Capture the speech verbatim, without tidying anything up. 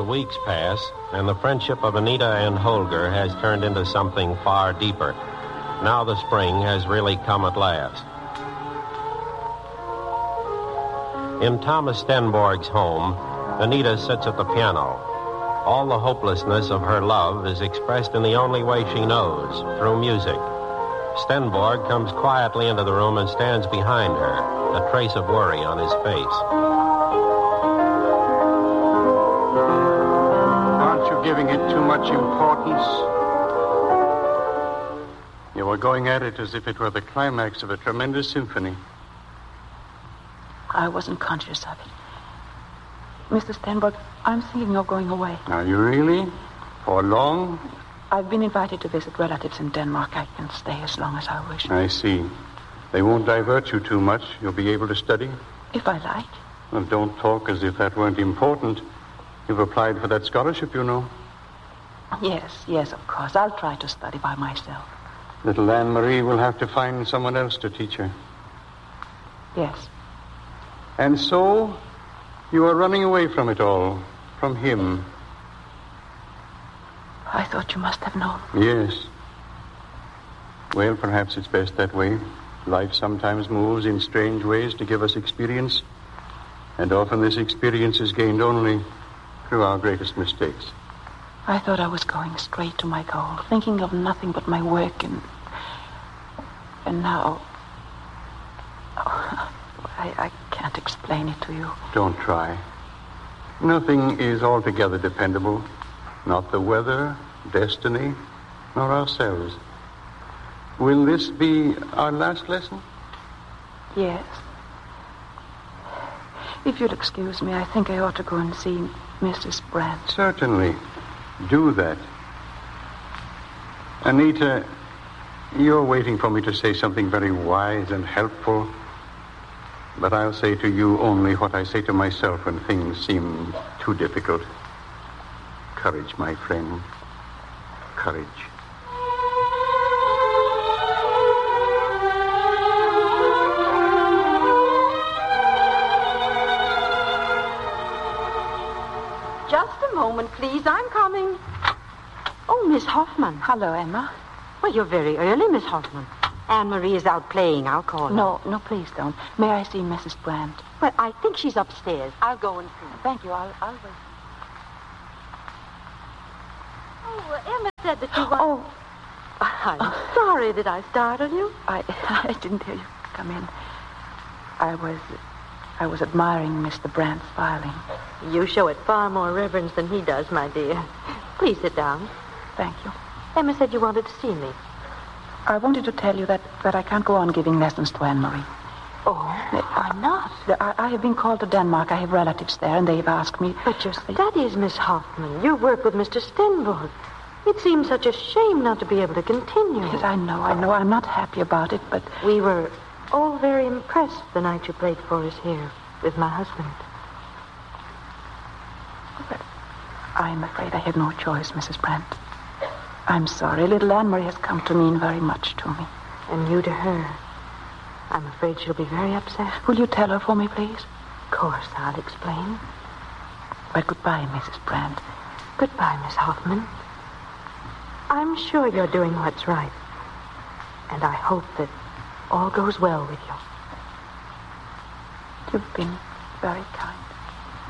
weeks pass, and the friendship of Anita and Holger has turned into something far deeper. Now the spring has really come at last. In Thomas Stenborg's home, Anita sits at the piano. All the hopelessness of her love is expressed in the only way she knows, through music. Stenborg comes quietly into the room and stands behind her, a trace of worry on his face. Aren't you giving it too much importance? You were going at it as if it were the climax of a tremendous symphony. I wasn't conscious of it. Mister Stenborg, I'm thinking of going away. Are you really? For long? I've been invited to visit relatives in Denmark. I can stay as long as I wish. I see. They won't divert you too much. You'll be able to study? If I like. Well, don't talk as if that weren't important. You've applied for that scholarship, you know. Yes, yes, of course. I'll try to study by myself. Little Anne-Marie will have to find someone else to teach her. Yes. And so, you are running away from it all, from him. I thought you must have known. Yes. Well, perhaps it's best that way. Life sometimes moves in strange ways to give us experience. And often this experience is gained only through our greatest mistakes. I thought I was going straight to my goal, thinking of nothing but my work and... And now... Oh, I, I can't explain it to you. Don't try. Nothing is altogether dependable. Not the weather, destiny, nor ourselves. Will this be our last lesson? Yes. If you'll excuse me, I think I ought to go and see Missus Brandt. Certainly. Do that. Anita, you're waiting for me to say something very wise and helpful. But I'll say to you only what I say to myself when things seem too difficult. Courage, my friend. Courage. Just a moment, please. I'm coming. Oh, Miss Hoffman. Hello, Emma. Well, you're very early, Miss Hoffman. Anne-Marie is out playing. I'll call her. No, no, please don't. May I see Missus Brandt? Well, I think she's upstairs. I'll go and see. Thank you. I'll, I'll wait. Oh, Emma said that you were... Oh. I'm sorry that I startled you. I, I didn't hear you come in. I was... I was admiring Mister Brandt's violin. You show it far more reverence than he does, my dear. Please sit down. Thank you. Emma said you wanted to see me. I wanted to tell you that, that I can't go on giving lessons to Anne-Marie. Oh, why not? I, I have been called to Denmark. I have relatives there, and they've asked me... But your studies, Miss Hoffman. You work with Mister Stenborg. It seems such a shame not to be able to continue. Yes, I know, I know. I'm not happy about it, but... We were all very impressed the night you played for us here with my husband. But I'm afraid I had no choice, Missus Brandt. I'm sorry. Little Anne-Marie has come to mean very much to me. And you to her. I'm afraid she'll be very upset. Will you tell her for me, please? Of course, I'll explain. But goodbye, Missus Brandt. Goodbye, Miss Hoffman. I'm sure you're doing what's right. And I hope that all goes well with you. You've been very kind.